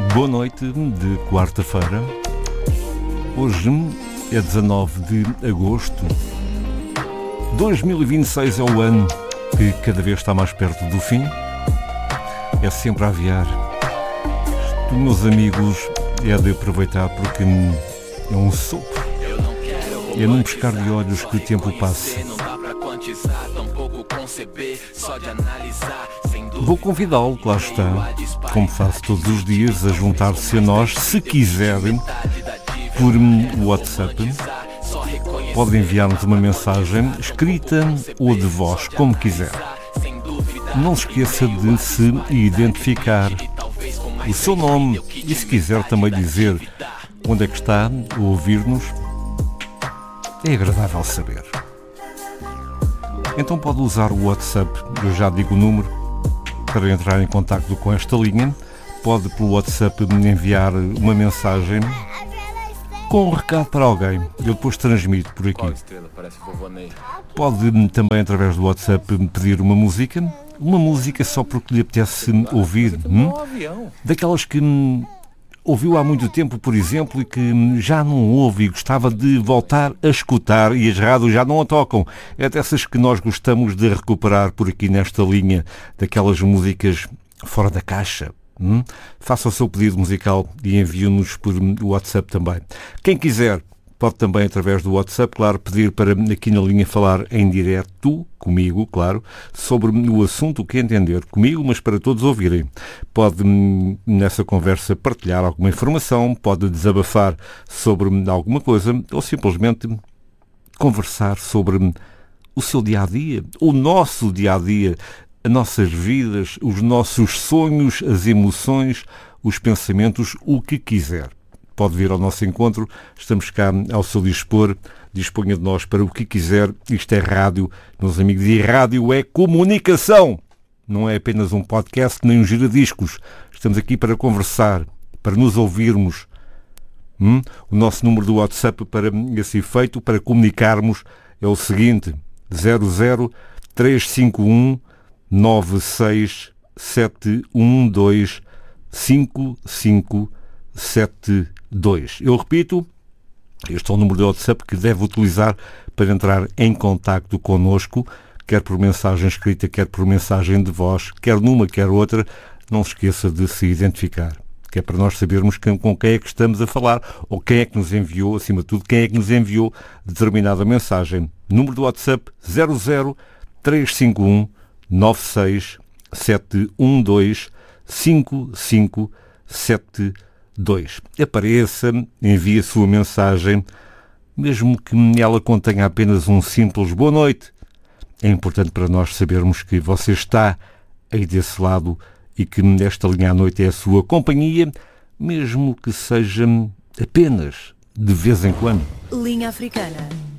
Boa noite de quarta-feira. Hoje é 19 de agosto. 2026 é o ano que cada vez está mais perto do fim. É sempre a aviar. Isto, meus amigos, é de aproveitar porque é um sopro. É num piscar de olhos que o tempo passa. Vou convidá-lo, que lá está, como faço todos os dias, a juntar-se a nós, se quiserem, por WhatsApp. Pode enviar-nos uma mensagem escrita ou de voz, como quiser. Não se esqueça de se identificar, o seu nome e, se quiser, também dizer onde é que está a ouvir-nos. É agradável saber. Então pode usar o WhatsApp, eu já digo o número, para entrar em contacto com esta linha. Pode pelo WhatsApp enviar uma mensagem com um recado para alguém. Eu depois transmito por aqui. Pode também, através do WhatsApp, pedir uma música só porque lhe apetece ouvir. Daquelas que ouviu há muito tempo, por exemplo, e que já não ouve e gostava de voltar a escutar e as rádios já não a tocam. É dessas que nós gostamos de recuperar por aqui nesta linha, daquelas músicas fora da caixa. Faça o seu pedido musical e envie-nos por WhatsApp também. Quem quiser pode também, através do WhatsApp, claro, pedir para aqui na linha falar em direto comigo, claro, sobre o assunto que entender comigo, mas para todos ouvirem. Pode, nessa conversa, partilhar alguma informação, pode desabafar sobre alguma coisa ou simplesmente conversar sobre o seu dia-a-dia, o nosso dia-a-dia, as nossas vidas, os nossos sonhos, as emoções, os pensamentos, o que quiser. Pode vir ao nosso encontro, estamos cá ao seu dispor, disponha de nós para o que quiser. Isto é rádio, meus amigos, e rádio é comunicação. Não é apenas um podcast nem um giradiscos. Estamos aqui para conversar, para nos ouvirmos. O nosso número do WhatsApp para esse efeito, para comunicarmos, é o seguinte: 00351 96712 5572. Eu repito, este é o número de WhatsApp que deve utilizar para entrar em contacto connosco, quer por mensagem escrita, quer por mensagem de voz, quer numa, quer outra. Não se esqueça de se identificar, que é para nós sabermos com quem é que estamos a falar, ou quem é que nos enviou, acima de tudo, quem é que nos enviou determinada mensagem. Número do WhatsApp 00351 96712 5572. Apareça, envie a sua mensagem, mesmo que ela contenha apenas um simples boa noite. É importante para nós sabermos que você está aí desse lado e que esta linha à noite é a sua companhia, mesmo que seja apenas de vez em quando. Linha Africana.